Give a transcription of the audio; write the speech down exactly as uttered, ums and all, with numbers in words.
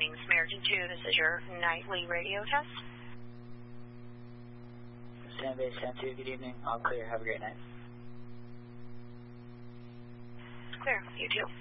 evening, Samaritan two. This is your nightly radio test. San Base San two, good evening. All clear. Have a great night. Clear. You too.